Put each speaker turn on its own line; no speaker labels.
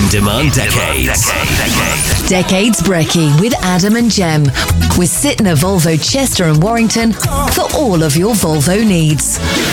on-demand decades.
Decades Brekkie with Adam and Jem. With Sytner Volvo Chester and Warrington for all of your Volvo needs.